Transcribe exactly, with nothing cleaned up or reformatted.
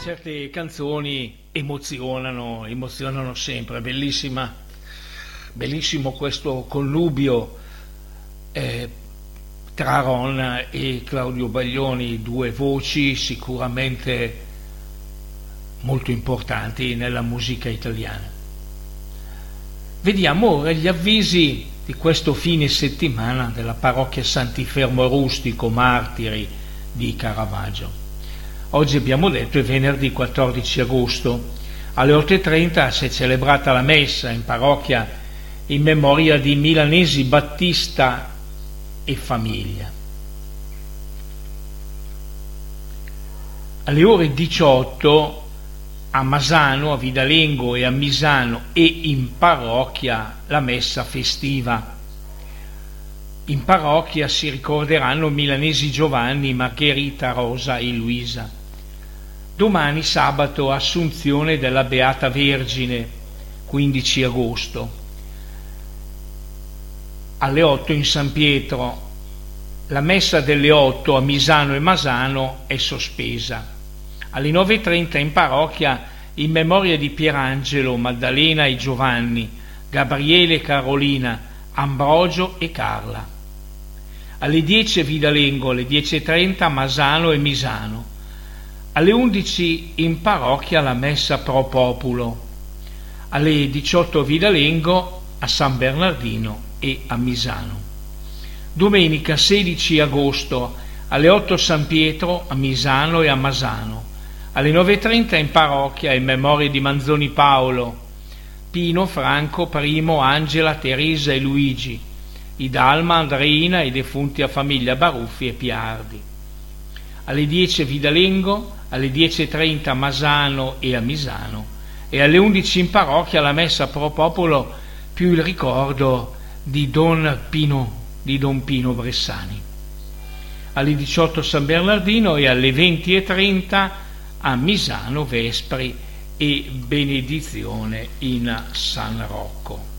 certe canzoni emozionano, emozionano sempre, bellissima, bellissimo questo connubio eh, tra Ron e Claudio Baglioni, due voci sicuramente molto importanti nella musica italiana. Vediamo ora gli avvisi di questo fine settimana della parrocchia Sant'Infermo Rustico Martiri di Caravaggio. Oggi abbiamo detto è venerdì quattordici agosto, alle otto e trenta si è celebrata la messa in parrocchia in memoria di Milanesi Battista e famiglia. Alle ore diciotto a Masano, a Vidalengo e a Misano e in parrocchia la messa festiva. In parrocchia si ricorderanno Milanesi Giovanni, Margherita, Rosa e Luisa. Domani sabato Assunzione della Beata Vergine, quindici agosto. Alle otto in San Pietro. La messa delle otto a Misano e Masano è sospesa. Alle nove e trenta in parrocchia in memoria di Pierangelo, Maddalena e Giovanni, Gabriele e Carolina, Ambrogio e Carla. Alle dieci a Vidalengo, alle dieci e trenta Masano e Misano. Alle undici in parrocchia la messa pro populo. Alle diciotto a Vidalengo, a San Bernardino e a Misano. Domenica sedici agosto alle otto San Pietro, a Misano e a Masano. Alle nove e trenta in parrocchia in memoria di Manzoni Paolo, Pino, Franco, Primo, Angela, Teresa e Luigi, Idalma, Andreina e i defunti a famiglia Baruffi e Piardi. Alle dieci a Vidalengo, alle dieci e trenta a Masano e a Misano e alle undici in parrocchia la messa pro popolo più il ricordo di Don Pino, di Don Pino Bressani. Alle diciotto San Bernardino e alle venti e trenta a Misano Vespri e benedizione in San Rocco.